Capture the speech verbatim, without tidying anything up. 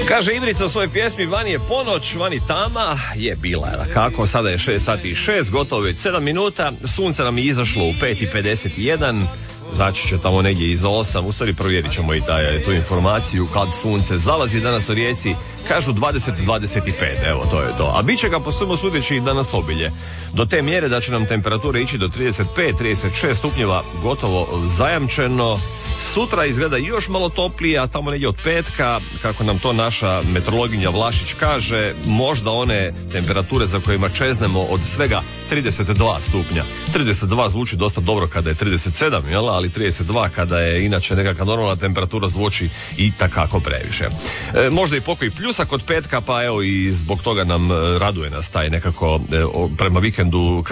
Kaže Ibrica u svojoj pjesmi Vani je ponoć, vani tama, je bila, kako, sada je šest sati i šest, gotovo već sedam minuta, sunce nam je izašlo u pet i pedeset jedan, znači će tamo negdje iza osam, u stvari provjerit ćemo i taj, tu informaciju kad sunce zalazi danas u Rijeci, kažu dvadeset do dvadeset pet, evo to je to, a bit će ga po svemu sudeći i danas obilje, do te mjere da će nam temperature ići do trideset pet, trideset šest stupnjeva, gotovo zajamčeno. Sutra izgleda još malo toplije, a tamo negdje od petka, kako nam to naša meteorologinja Vlašić kaže, možda one temperature za kojima čeznemo od svega trideset dva stupnja. trideset dva zvuči dosta dobro kada je trideset sedam, jel? Ali trideset dva kada je inače nekakva normalna temperatura zvuči i takako previše. E, možda i pokoji pljusak od petka, pa evo i zbog toga nam raduje nas taj nekako e, prema vikendu